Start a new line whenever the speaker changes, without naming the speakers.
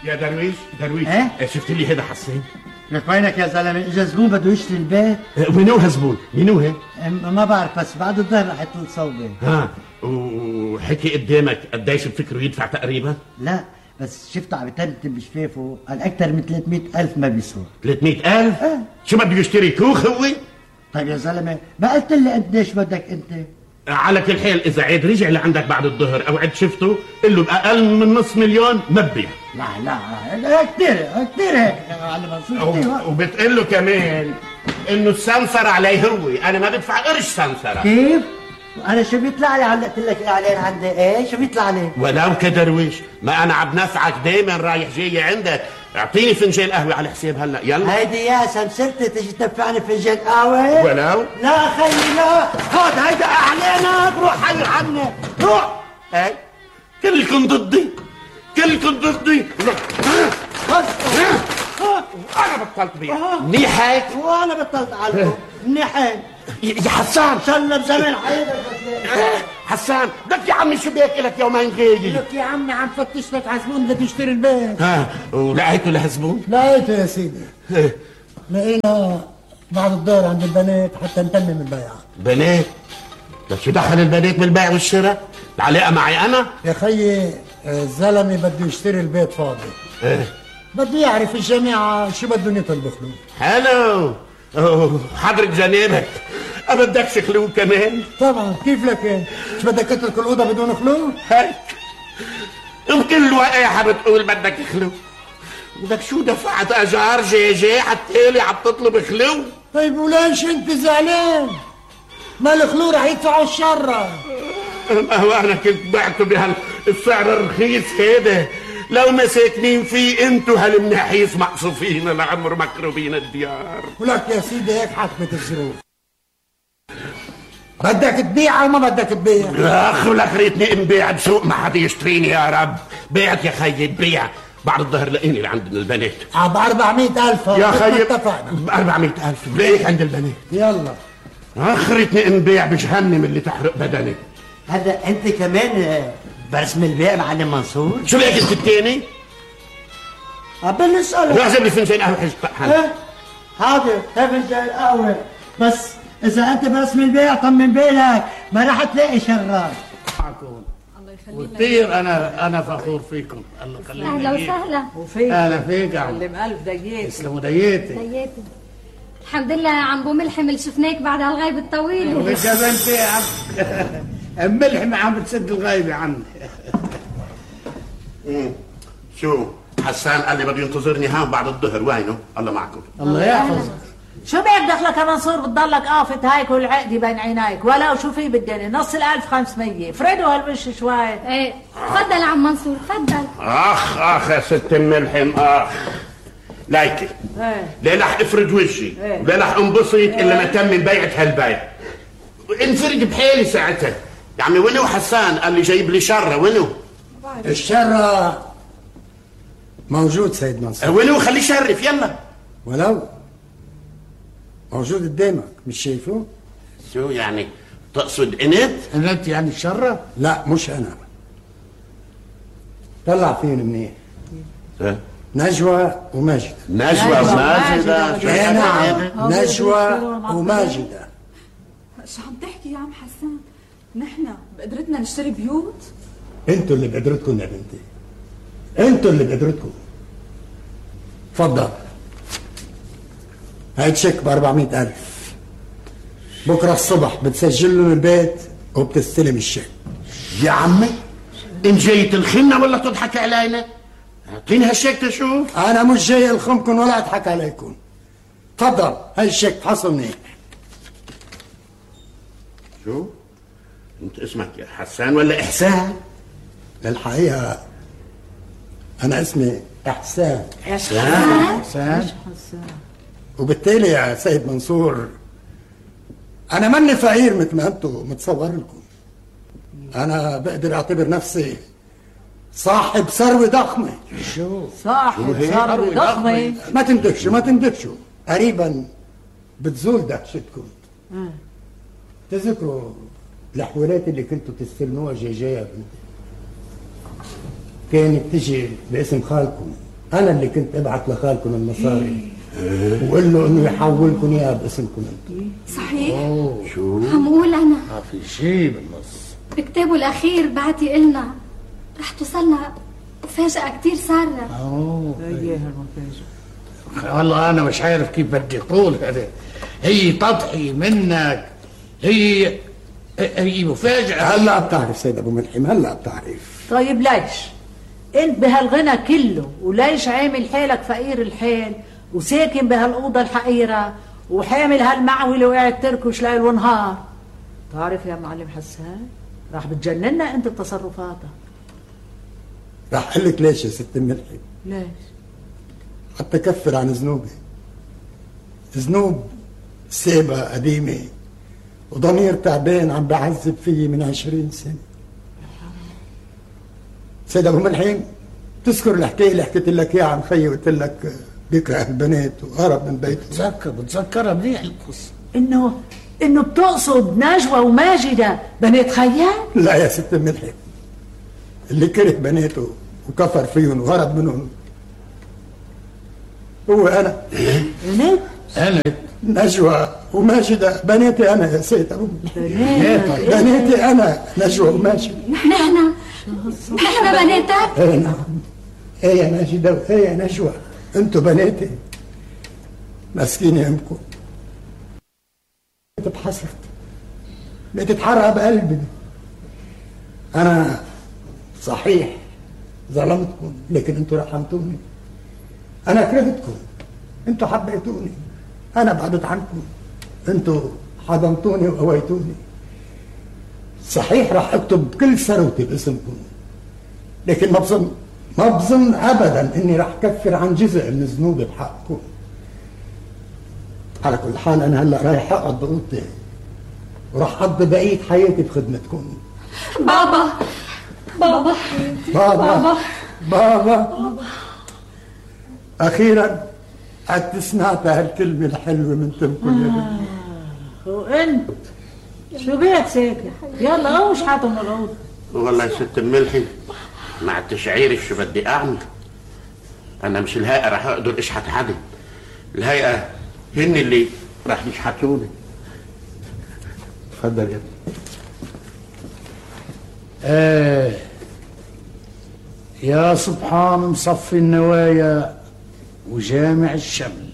يا درويش
ايه؟
شفت لي هذا حسين؟
لك وينك يا زلمه؟ اجا زبون بده يشتري البيت.
وينو هالزبون؟ مينو هي؟
ما بعرف، بس بعد الظهر رح يطل صوبه.
ها وحكي قدامك قديش بفكره يدفع تقريبا؟
لا بس شفته عم يترتب بشفافه، قال اكثر من 300,000 ما بيسوى.
300,000؟ شو بده يشتري كوخ هو؟
طيب يا زلمه ما قلت لي قديش بدك انت؟
على كل حال اذا عاد رجع لعندك بعد الظهر او عاد شفته قل له باقل من نص مليون ما ببيع.
لا كثير هيك على منصور.
وبتقول له كمان انه السمسر عليه هو، انا ما بدفع قرش سمسره.
كيف؟ انا شو بيطلع لي؟ علقت لك الاعلان عندي ايه؟ شو بيطلع لي؟
ولو كدرويش ما انا عم نفعك دايما رايح جاي عندك. اعطيني فنجان قهوه على حساب هلا يلا.
هيدي يا سمسرتي تجي تدفعني فنجان قهوه؟
ولو
لا خيي لا، خذ هيدا اعلانك، روح حي عنك روح.
هاي كلكم ضدي
خذ
انا بطلت بيع. منيح هيك
وانا بطلت عليكم. منيحين
يا حسان.
سلم زمان حياتك.
حسان لك يا عمي شو بيك لك يومين غايب؟
لك يا عمي عم فتش لك على زبون بده يشتري البيت.
ولقيته لهزبون؟
لقيته يا سيدي. لقينا بعد الدور عند البنات حتى نتمم البيع.
بنات؟ لك شو دخل البنات بالبيع والشراء؟ العلاقه معي انا؟
يا خيي الزلمه بده يشتري البيت فاضي. بده يعرف الجماعه شو بدهم يطلبوا خلوه.
حلو. حضرة جنابك بدكش خلو كمان؟
طبعا كيف لك؟ شو بدك تترك الاوضه بدون خلو؟
هيك وكل وقاحه بتقول بدك خلو. بدك شو دفعت اجار جي حتى عم تطلب خلو؟
طيب وليش انت زعلان؟ ما الخلو رح يدفعوا الشر.
ما هو انا كنت بعته بهالسعر الرخيص هذا، لو ما ساكنين فيه انتو هالمناحيس مقصوفين لعمر مكروبين الديار.
ولك يا سيدي هيك حكمت الظروف. بدك تبيع او ما بدك تبيع؟
اخ ولك ريتني انبيع بسوق ما حدا يشتريني يا رب. بيعت يا خيي تبيع بعد الظهر لاقيني لعند البنات.
ب 400,000
يا خيي
اتفقنا.
ب 400,000 بلاقيك عند البنات.
يلا
اخ ريتني انبيع بجهنم اللي تحرق بدني.
هذا انت كمان برسم البيع معلم منصور؟
شو لقيت انت الثاني؟
قبل نسأله.
روح جيب لي فنجان قهوه حاج.
حاضر فنجان قهوه، بس اذا انت برسم البيع طمن بالك ما راح تلاقي شغال.
الله يخليك.
وكثير انا فخور فيكم. الله يخليك.
اهلا وسهلا.
وفيك
اهلا فيك يا عم.
سلم الف دقيقة.
تسلموا دياتي.
دياتي. الحمد لله يا عم ابو ملحم اللي شفناك بعد هالغيبه الطويله.
وكذا انت يا عم ملحمة عم بتسد الغايبة عني. شو حسان قال لي بده ينتظرني هون بعد الظهر. وينه؟ الله معكم.
الله يحفظك.
شو بيك دخلك يا منصور بتضلك قافت هيك والعقدي بين عينيك ولو شو في بالدنيا نص 1500 فريدوا هالوش شوي.
ايه تفضل يا عم منصور تفضل.
اخ يا ست ملحم لايكي. لا رح افرد وجهي ولا رح انبسط الا ما تمم بيعة هالبيع. انفرد بحالي ساعتها. يا عمي وينو حسان؟ قال لي جايب لي شره. وينو؟
الشر موجود سيد منصور.
وينو؟ خليه يشرف يلا.
ولو موجود قدامك مش شايفه؟
شو يعني؟ تقصد انت يعني الشره؟
لا مش انا. طلع فيهم منيح. نجوى وماجدة.
نجوى وماجدة.
نعم نجوى وماجدة.
شو عم تحكي يا عم حسان؟ نحن بقدرتنا نشتري بيوت؟
انتوا اللي بقدرتكم يا بنتي، انتوا اللي بقدرتكم. تفضل هاي تشيك ب 400,000. بكره الصبح بتسجل لهم البيت وبتستلم الشيك.
يا عمي ان جاي تلخمنا ولا تضحك علينا؟ اعطيني هالشيك تشوف.
انا مش جاي الخمكم ولا اضحك عليكم. تفضل هاي الشيك فحصه منيح.
شو؟ انت اسمك حسان ولا احسان؟
الحقيقه انا اسمي احسان.
احسان.
وبالتالي يا سيد منصور انا ماني فقير مثل ما انتم متصور لكم. انا بقدر اعتبر نفسي صاحب ثروه ضخمه.
شو صاحب ثروه ضخمه؟
ما تندهشوا قريبا بتزول دهشتكم. تذكروا الحوالات اللي كنتوا تستلموها جاية يا بنتي؟ كانت تجي باسم خالكم انا اللي كنت ابعت لخالكم المصاري وقول له انه يحولكم اياها باسمكم انتم.
صحيح؟
شو؟
عم قول انا
ما في شيء بالنص.
بكتابه الاخير بعتي إلنا رح توصلنا مفاجأة كتير سارة.
اياها المفاجأة.
والله انا مش عارف كيف بدي اقول هذا. هي تضحية منك، هي مفاجأة.
هلا بتعرف سيد ابو ملحم، هلا بتعرف.
طيب ليش انت بهالغنى كله وليش عامل حالك فقير الحال وساكن بهالأوضة الحقيرة وحامل هالمعولة وقاعد تركش ليل ونهار؟ تعرف يا معلم حسان راح بتجننا انت بتصرفاتك.
رح اقول لك ليش يا ست ملحم.
ليش؟
حتى كفر عن ذنوبي. ذنوب سابة قديمة وضمير تعبان عم بعذب فيي من 20 سنة. سيد ابو ملحم، تذكر الحكاية اللي حكيت لك اياها عن خيي وقلت لك بيكره البنات وهرب من بيته؟
بتذكرها منيح القصة.
انه بتقصد نجوى وماجدة بنات خيال؟
لا يا ست ملحم، اللي كره بناته وكفر فيهم وهرب منهم هو انا.
انا
نجوى وماجدة بناتي انا يا سيد ابو ملحم. بناتي انا نجوى وماجدة.
نحن بناتك؟
ايه نعم، ايه يا ماجدة وايه يا نجوى، انتوا بناتي. مسكينة امكم بحسرت، بتتحرق بقلبي. انا صحيح ظلمتكم لكن انتوا رحمتوني. انا كرهتكم انتوا حبيتوني. انا بعدت عنكم انتوا حضنتوني وقويتوني. صحيح راح اكتب كل ثروتي باسمكم لكن ما بظن ابدا اني راح كفر عن جزء من ذنوبي بحقكم. على كل حال انا هلا رايح اقعد باوضتي وراح اقضي بقيه حياتي بخدمتكم.
بابا بابا
بابا بابا اخيرا قد سمعت هالكلمه الحلوه من تمكم يا بنتي.
وانت شو بيك ساكت؟ يلا اوش حاطه من الأوضة.
والله يا ست ملحم ما عدتش عارف شو بدي اعمل. انا مش الهيئة راح اقدر اشحت حدا، الهيئة هن اللي راح يشحتوني. تفضل يا
يا سبحان مصفي النوايا وجامع الشمل.